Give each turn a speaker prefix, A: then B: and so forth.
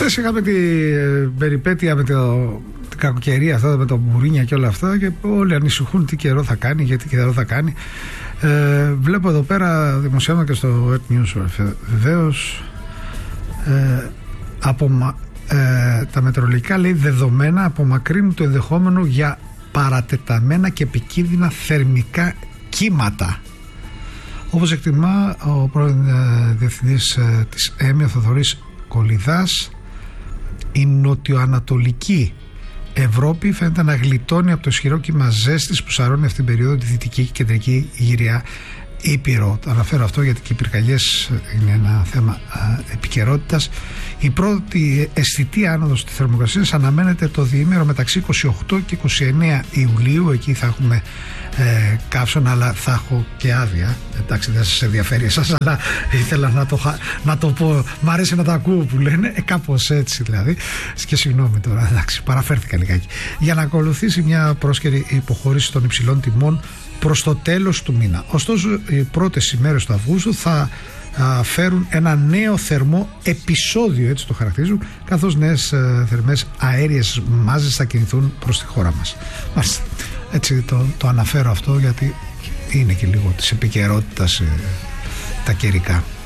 A: Χθες είχαμε την περιπέτεια με την κακοκαιρία αυτά, με τα μπουρίνια και όλα αυτά, και όλοι ανησυχούν τι καιρό θα κάνει, γιατί καιρό θα κάνει. Βλέπω εδώ πέρα δημοσιεύματα και στο Earth News βεβαίως, τα μετεωρολογικά, λέει, δεδομένα απομακρύνουν το ενδεχόμενο για παρατεταμένα και επικίνδυνα θερμικά κύματα. Όπως εκτιμά ο πρώην διευθυντής της ΕΜΕ, ο Θοδωρής Κολιδάς, η νοτιοανατολική Ευρώπη φαίνεται να γλιτώνει από το ισχυρό κύμα ζέστης που σαρώνει αυτήν την περίοδο τη δυτική και κεντρική Ιγυρία Ήπειρο. Το αναφέρω αυτό γιατί και οι πυρκαγιές είναι ένα θέμα επικαιρότητας. Η πρώτη αισθητή άνοδος της θερμοκρασίας αναμένεται το διήμερο μεταξύ 28 και 29 Ιουλίου. Εκεί θα έχουμε καύσωνα, αλλά θα έχω και άδεια. Εντάξει, δεν σας ενδιαφέρει εσάς, αλλά ήθελα να το πω. Μ' αρέσει να το ακούω που λένε, κάπως έτσι δηλαδή. Και συγγνώμη τώρα, εντάξει, παραφέρθηκα λιγάκι. Για να ακολουθήσει μια πρόσκαιρη υποχώρηση των υψηλών τιμών προς το τέλος του μήνα. Ωστόσο, οι πρώτες ημέρες του Αυγούστου θα φέρουν ένα νέο θερμό επεισόδιο, έτσι το χαρακτηρίζουν, καθώς νέες θερμές αέριες μάζες θα κινηθούν προς τη χώρα μας. Μάλιστα, έτσι το αναφέρω αυτό γιατί είναι και λίγο της επικαιρότητας τα καιρικά.